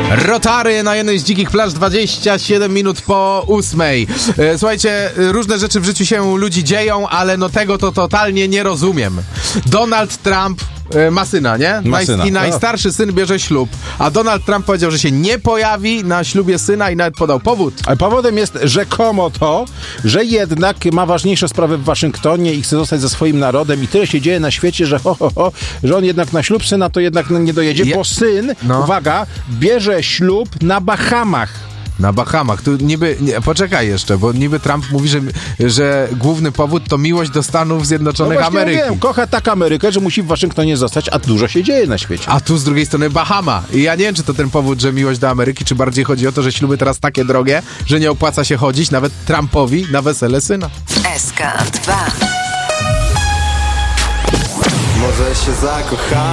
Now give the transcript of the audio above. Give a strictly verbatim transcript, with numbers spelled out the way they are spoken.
Rotary na jednej z dzikich plaż, dwadzieścia siedem minut po ósmej. Słuchajcie, różne rzeczy w życiu się ludzi dzieją, ale no tego to totalnie nie rozumiem. Donald Trump ma syna, nie? Ma syna. I najstarszy syn bierze ślub, a Donald Trump powiedział, że się nie pojawi na ślubie syna i nawet podał powód. Ale powodem jest rzekomo to, że jednak ma ważniejsze sprawy w Waszyngtonie i chce zostać ze swoim narodem i tyle się dzieje na świecie, że ho, ho, ho, że on jednak na ślub syna to jednak nie dojedzie, Je- bo syn, no. uwaga, bierze ślub na Bahamach. Na Bahamach. Tu niby, nie, poczekaj jeszcze, bo niby Trump mówi, że, że główny powód to miłość do Stanów Zjednoczonych No właśnie Ameryki. Wiem, kocha tak Amerykę, że musi w Waszyngtonie zostać, a dużo się dzieje na świecie. A tu z drugiej strony Bahama. I ja nie wiem, czy to ten powód, że miłość do Ameryki, czy bardziej chodzi o to, że śluby teraz takie drogie, że nie opłaca się chodzić nawet Trumpowi na wesele syna. S K dwa. Może się zakocha.